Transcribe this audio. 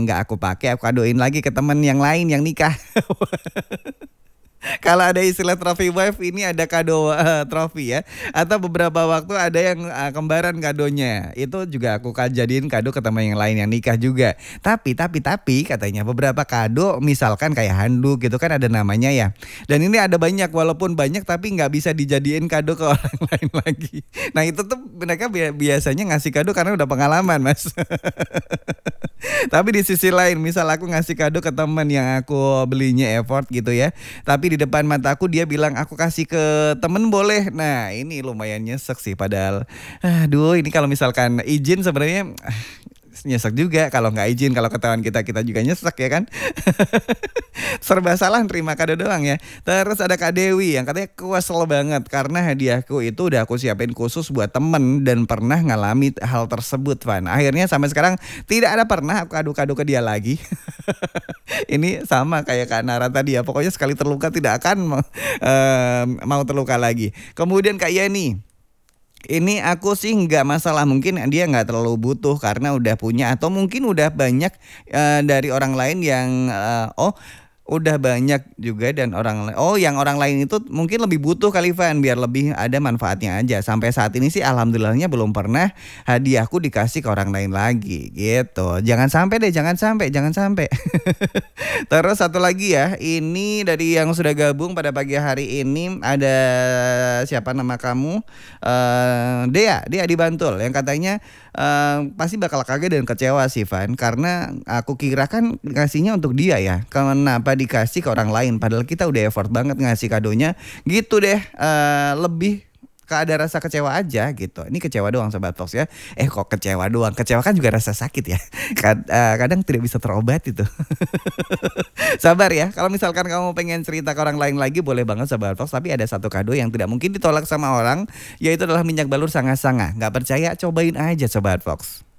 nggak aku pakai, aku kadoin lagi ke temen yang lain yang nikah. Kalau ada istilah trophy wife, ini ada kado trofi ya. Atau beberapa waktu ada yang kembaran kadonya. Itu juga aku jadiin kado ke teman yang lain yang nikah juga. Tapi katanya beberapa kado misalkan kayak handuk gitu kan ada namanya ya. Dan ini ada banyak, walaupun banyak tapi nggak bisa dijadiin kado ke orang lain lagi. Nah itu tuh mereka biasanya ngasih kado karena udah pengalaman mas. Tapi di sisi lain, misal aku ngasih kado ke teman yang aku belinya effort gitu ya, tapi di depan mataku dia bilang aku kasih ke temen boleh. Nah ini lumayan nyesek sih, padahal aduh ini kalau misalkan izin sebenarnya nyesek juga. Kalau nggak izin, kalau ketahuan kita juga nyesek ya kan. Serba salah terima kado doang ya. Terus ada Kak Dewi yang katanya kesel banget karena hadiahku itu udah aku siapin khusus buat temen dan pernah ngalami hal tersebut Van. Akhirnya sampai sekarang tidak ada pernah aku kado-kado ke dia lagi. Ini sama kayak Kak Nara tadi ya. Pokoknya sekali terluka tidak akan mau terluka lagi. Kemudian Kak Yeni, ini aku sih nggak masalah, mungkin dia nggak terlalu butuh karena udah punya atau mungkin udah banyak dari orang lain yang udah banyak juga dan yang orang lain itu mungkin lebih butuh kali Van, biar lebih ada manfaatnya aja. Sampai saat ini sih alhamdulillahnya belum pernah hadiahku dikasih ke orang lain lagi gitu. Jangan sampai deh, jangan sampai. Terus satu lagi ya, ini dari yang sudah gabung pada pagi hari ini ada siapa nama kamu? Dea di Bantul yang katanya pasti bakal kaget dan kecewa sih Van, karena aku kira kan ngasihnya untuk dia ya. Kenapa dikasih ke orang lain padahal kita udah effort banget ngasih kadonya gitu deh. Lebih ada rasa kecewa aja gitu. Ini kecewa doang Sobat Fox ya. Kok kecewa doang? Kecewa kan juga rasa sakit ya. Kadang tidak bisa terobati tuh. Sabar ya. Kalau misalkan kamu pengen cerita ke orang lain lagi boleh banget Sobat Fox. Tapi ada satu kado yang tidak mungkin ditolak sama orang, yaitu adalah minyak balur Sanga-Sanga. Gak percaya? Cobain aja Sobat Fox.